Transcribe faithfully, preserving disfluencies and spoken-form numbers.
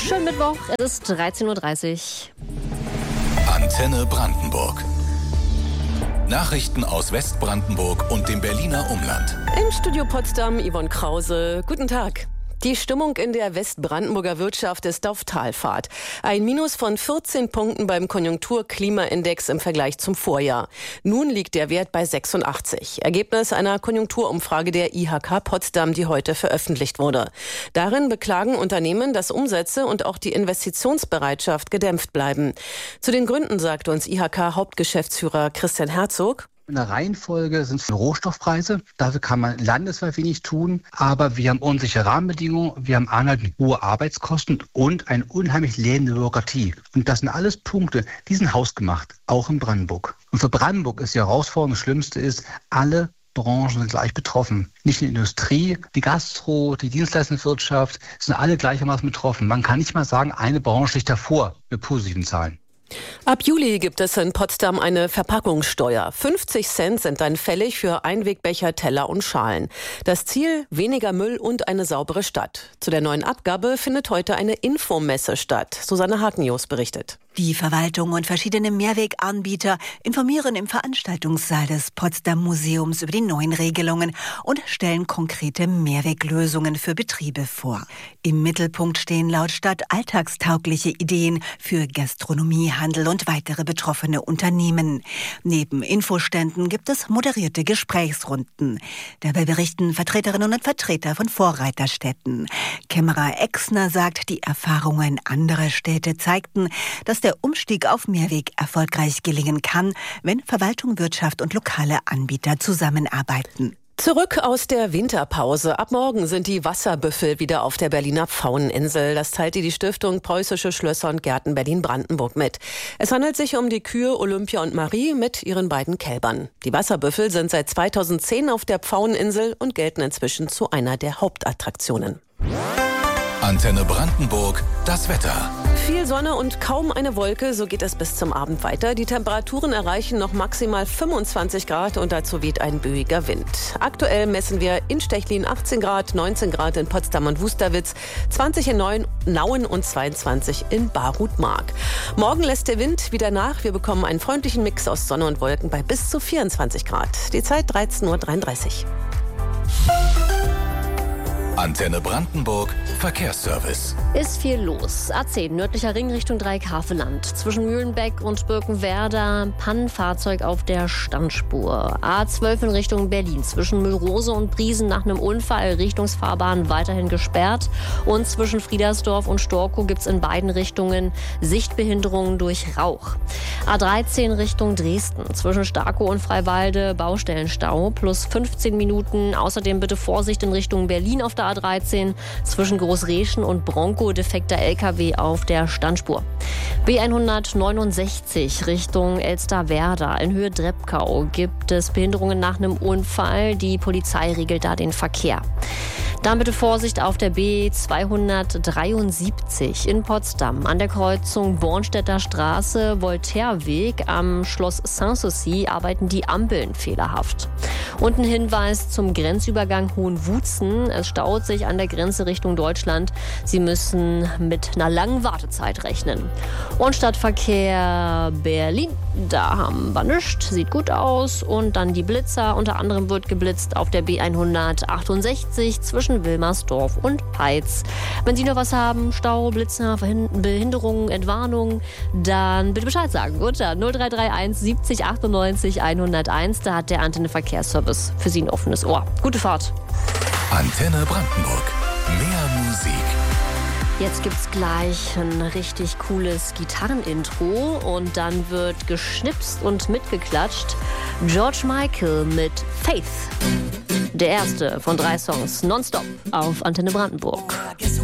Schönen Mittwoch, es ist dreizehn Uhr dreißig. Antenne Brandenburg. Nachrichten aus Westbrandenburg und dem Berliner Umland. Im Studio Potsdam Yvonne Krause. Guten Tag. Die Stimmung in der Westbrandenburger Wirtschaft ist auf Talfahrt. Ein Minus von vierzehn Punkten beim Konjunktur-Klima-Index im Vergleich zum Vorjahr. Nun liegt der Wert bei sechsundachtzig. Ergebnis einer Konjunkturumfrage der I H K Potsdam, die heute veröffentlicht wurde. Darin beklagen Unternehmen, dass Umsätze und auch die Investitionsbereitschaft gedämpft bleiben. Zu den Gründen sagt uns I H K-Hauptgeschäftsführer Christian Herzog. In der Reihenfolge sind es Rohstoffpreise. Dafür kann man landesweit wenig tun. Aber wir haben unsichere Rahmenbedingungen, wir haben anhaltend hohe Arbeitskosten und eine unheimlich lähmende Bürokratie. Und das sind alles Punkte, die sind hausgemacht, auch in Brandenburg. Und für Brandenburg ist die Herausforderung, das Schlimmste ist, alle Branchen sind gleich betroffen. Nicht die Industrie, die Gastro, die Dienstleistungswirtschaft sind alle gleichermaßen betroffen. Man kann nicht mal sagen, eine Branche liegt davor mit positiven Zahlen. Ab Juli gibt es in Potsdam eine Verpackungssteuer. fünfzig Cent sind dann fällig für Einwegbecher, Teller und Schalen. Das Ziel: weniger Müll und eine saubere Stadt. Zu der neuen Abgabe findet heute eine Infomesse statt. Susanne Hakenjos berichtet. Die Verwaltung und verschiedene Mehrweganbieter informieren im Veranstaltungssaal des Potsdam Museums über die neuen Regelungen und stellen konkrete Mehrweglösungen für Betriebe vor. Im Mittelpunkt stehen laut Stadt alltagstaugliche Ideen für Gastronomie, Handel und weitere betroffene Unternehmen. Neben Infoständen gibt es moderierte Gesprächsrunden. Dabei berichten Vertreterinnen und Vertreter von Vorreiterstädten. Kämmerer Exner sagt, die Erfahrungen anderer Städte zeigten, dass der Umstieg auf Mehrweg erfolgreich gelingen kann, wenn Verwaltung, Wirtschaft und lokale Anbieter zusammenarbeiten. Zurück aus der Winterpause. Ab morgen sind die Wasserbüffel wieder auf der Berliner Pfaueninsel. Das teilte die Stiftung Preußische Schlösser und Gärten Berlin-Brandenburg mit. Es handelt sich um die Kühe Olympia und Marie mit ihren beiden Kälbern. Die Wasserbüffel sind seit zweitausendzehn auf der Pfaueninsel und gelten inzwischen zu einer der Hauptattraktionen. Antenne Brandenburg, das Wetter. Viel Sonne und kaum eine Wolke, so geht es bis zum Abend weiter. Die Temperaturen erreichen noch maximal fünfundzwanzig Grad und dazu weht ein böiger Wind. Aktuell messen wir in Stechlin achtzehn Grad, neunzehn Grad in Potsdam und Wusterwitz, zwanzig in Nauen und zweiundzwanzig in Barut-Mark. Morgen lässt der Wind wieder nach. Wir bekommen einen freundlichen Mix aus Sonne und Wolken bei bis zu vierundzwanzig Grad. Die Zeit dreizehn Uhr dreiunddreißig. Antenne Brandenburg, Verkehrsservice. Ist viel los. A zehn, nördlicher Ring Richtung Dreieckhaveland. Zwischen Mühlenbeck und Birkenwerder, Pannenfahrzeug auf der Standspur. A zwölf in Richtung Berlin. Zwischen Mühlrose und Briesen nach einem Unfall, Richtungsfahrbahn weiterhin gesperrt. Und zwischen Friedersdorf und Storkow gibt es in beiden Richtungen Sichtbehinderungen durch Rauch. A dreizehn Richtung Dresden. Zwischen Starkow und Freiwalde, Baustellenstau. Plus fünfzehn Minuten. Außerdem bitte Vorsicht in Richtung Berlin auf der A dreizehn, zwischen Großreschen und Bronkow defekter L K W auf der Standspur. B hundertneunundsechzig Richtung Elsterwerda in Höhe Drebkau gibt es Behinderungen nach einem Unfall. Die Polizei regelt da den Verkehr. Dann bitte Vorsicht auf der B zweihundertdreiundsiebzig in Potsdam an der Kreuzung Bornstedter Straße, Voltaireweg am Schloss Sanssouci arbeiten die Ampeln fehlerhaft. Und ein Hinweis zum Grenzübergang Hohenwutzen. Es staut sich an der Grenze Richtung Deutschland. Sie müssen mit einer langen Wartezeit rechnen. Und Stadtverkehr Berlin, da haben wir nichts, sieht gut aus. Und dann die Blitzer, unter anderem wird geblitzt auf der B hundertachtundsechzig zwischen Wilmersdorf und Peitz. Wenn Sie noch was haben, Stau, Blitzer, Behinderungen, Entwarnungen, dann bitte Bescheid sagen. Unter null drei drei eins siebzig achtundneunzig hunderteins, da hat der Antenne Verkehrsservice für Sie ein offenes Ohr. Gute Fahrt. Antenne Brandenburg. Mehr Musik. Jetzt gibt's gleich ein richtig cooles Gitarrenintro und dann wird geschnipst und mitgeklatscht. George Michael mit Faith. Der erste von drei Songs nonstop auf Antenne Brandenburg.